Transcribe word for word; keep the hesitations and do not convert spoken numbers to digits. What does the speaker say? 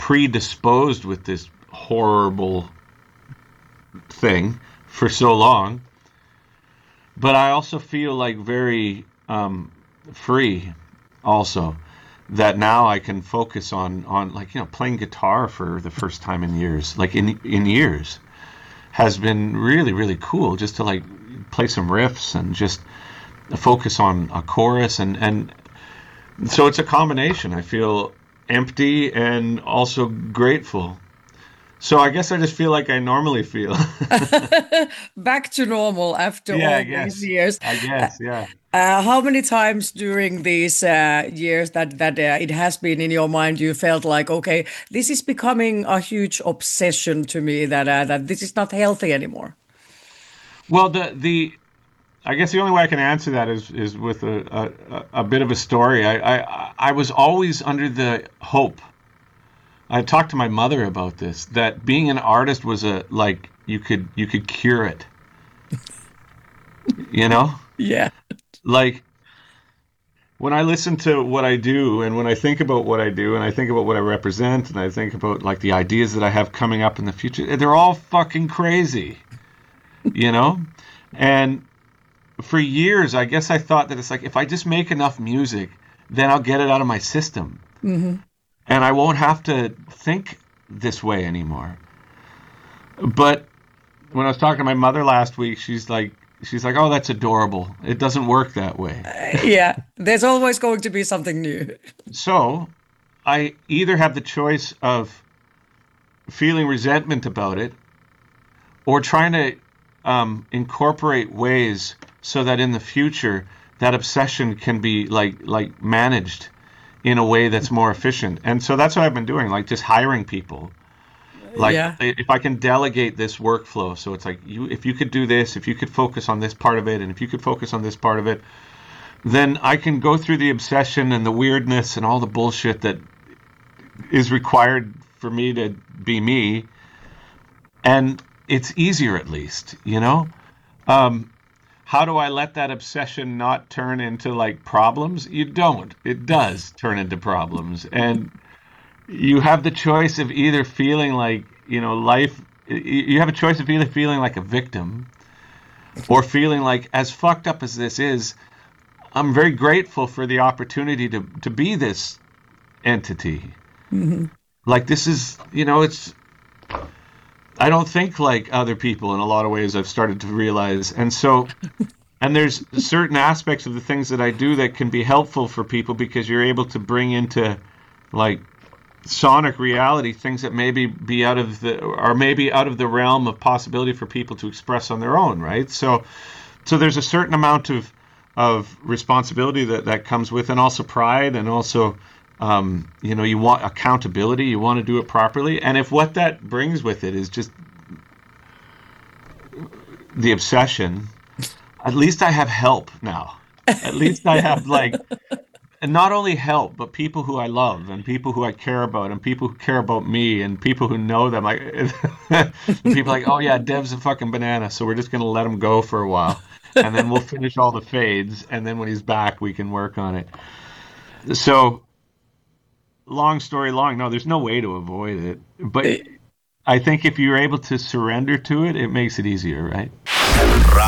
predisposed with this horrible thing for so long. But I also feel like very um, free also, that now I can focus on, on like, you know, playing guitar for the first time in years, like in, in years, has been really, really cool, just to like play some riffs and just focus on a chorus. And, and so it's a combination. I feel empty and also grateful. So I guess I just feel like I normally feel. Back to normal after Yeah, I all these guess. years. I Uh, guess, yeah. uh, how many times during these uh, years that that uh, it has been in your mind you felt like, okay, this is becoming a huge obsession to me, that uh, that this is not healthy anymore? Well, the the I guess the only way I can answer that is is with a a, a bit of a story. I, I I was always under the hope. I talked to my mother about this, that being an artist was a like you could you could cure it. You know, Yeah. like when I listen to what I do and when I think about what I do and I think about what I represent and I think about like the ideas that I have coming up in the future, they're all fucking crazy. You know, and for years, I guess I thought that it's like if I just make enough music, then I'll get it out of my system Hmm. and I won't have to think this way anymore. But when I was talking to my mother last week, she's like, she's like, "Oh, that's adorable. It doesn't work that way." Yeah, there's always going to be something new. So I either have the choice of feeling resentment about it or trying to um, incorporate ways so that in the future that obsession can be like like managed in a way that's more efficient. And so that's what I've been doing, like just hiring people. Like Yeah. if I can delegate this workflow, so it's like you if you could do this, if you could focus on this part of it, and if you could focus on this part of it, then I can go through the obsession and the weirdness and all the bullshit that is required for me to be me, and it's easier at least, you know? Um, how do I let that obsession not turn into like problems? You don't. It does turn into problems. And you have the choice of either feeling like, you know, life, you have a choice of either feeling like a victim or feeling like, as fucked up as this is, I'm very grateful for the opportunity to, to be this entity. Hmm. Like, this is, you know, it's, I don't think like other people in a lot of ways, I've started to realize. And so, and there's certain aspects of the things that I do that can be helpful for people because you're able to bring into like sonic reality things that maybe be out of the or maybe out of the realm of possibility for people to express on their own, right? So so there's a certain amount of of responsibility that that comes with, and also pride, and also um, you know, you want accountability, you want to do it properly, and if what that brings with it is just the obsession, at least I have help now. At least I have like, and not only help, but people who I love and people who I care about and people who care about me and people who know them. Like, people like, oh yeah, Dev's a fucking banana, so we're just gonna let him go for a while, and then we'll finish all the fades, and then when he's back, we can work on it. So, long story long, no, there's no way to avoid it, but I think if you're able to surrender to it, it makes it easier, right?